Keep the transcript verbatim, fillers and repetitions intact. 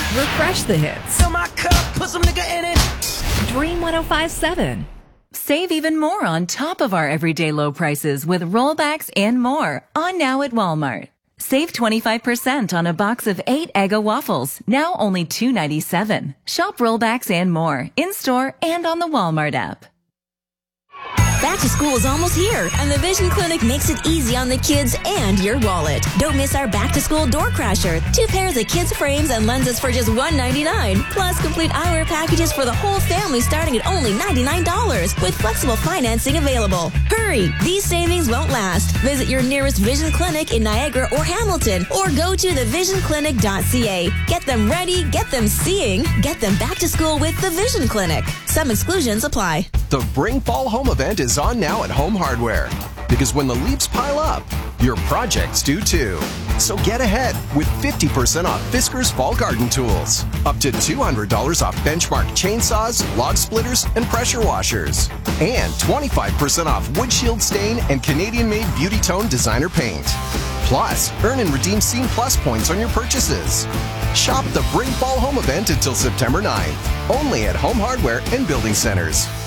Refresh the hits. Fill my cup, put some nigga in it. Dream one oh five point seven. Save even more on top of our everyday low prices with rollbacks and more on now at Walmart. Save twenty-five percent on a box of eight Eggo waffles, now only two ninety-seven. Shop rollbacks and more in-store and on the Walmart app. Back to school is almost here, and the Vision Clinic makes it easy on the kids and your wallet. Don't miss our back to school door crasher. Two pairs of kids frames and lenses for just one ninety-nine. Plus complete eyewear packages for the whole family starting at only ninety-nine dollars with flexible financing available. Hurry! These savings won't last. Visit your nearest Vision Clinic in Niagara or Hamilton, or go to the vision clinic dot c a. Get them ready, get them seeing, get them back to school with the Vision Clinic. Some exclusions apply. The Bring Fall Home event is on now at Home Hardware. Because when the leaves pile up, your projects do too. So get ahead with fifty percent off Fiskars Fall Garden Tools. Up to two hundred dollars off Benchmark chainsaws, log splitters, and pressure washers. And twenty-five percent off Wood Shield Stain and Canadian-made Beauty Tone designer paint. Plus, earn and redeem Scene Plus points on your purchases. Shop the Bring Fall Home event until September ninth. Only at Home Hardware and Building Centers.